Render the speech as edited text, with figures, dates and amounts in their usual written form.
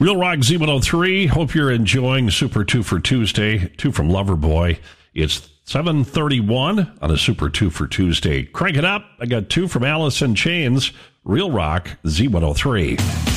Real Rock Z103. Hope you're enjoying Super 2 for Tuesday. 2 from Loverboy. It's 7:31 on a Super 2 for Tuesday. Crank it up. I got 2 from Alice in Chains. Real Rock Z103.